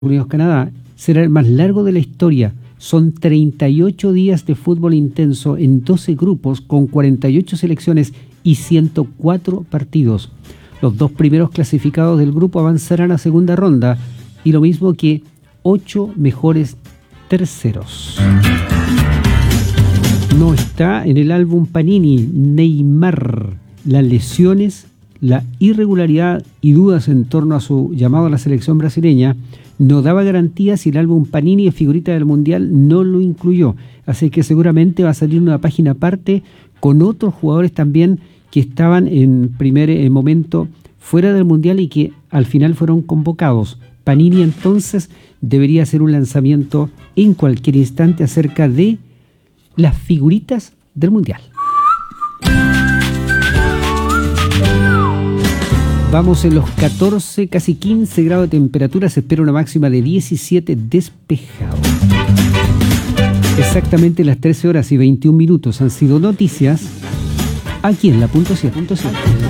Unidos-Canadá será el más largo de la historia. Son 38 días de fútbol intenso en 12 grupos con 48 selecciones y 104 partidos. Los dos primeros clasificados del grupo avanzarán a segunda ronda y lo mismo que 8 mejores terceros. No está en el álbum Panini Neymar. Las lesiones, la irregularidad y dudas en torno a su llamado a la selección brasileña no daba garantías y el álbum Panini en figurita del Mundial no lo incluyó. Así que seguramente va a salir una página aparte con otros jugadores también que estaban en primer momento fuera del Mundial y que al final fueron convocados. Panini entonces debería hacer un lanzamiento en cualquier instante acerca de las figuritas del Mundial. Vamos en los 14, casi 15 grados de temperatura. Se espera una máxima de 17 despejado. Exactamente las 13 horas y 21 minutos han sido noticias aquí en la punto 7.